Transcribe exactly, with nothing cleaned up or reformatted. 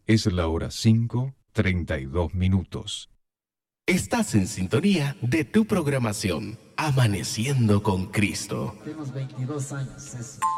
Es la hora cinco, treinta y dos minutos. Estás en sintonía de tu programación, Amaneciendo con Cristo. Tenemos veintidós años, eso.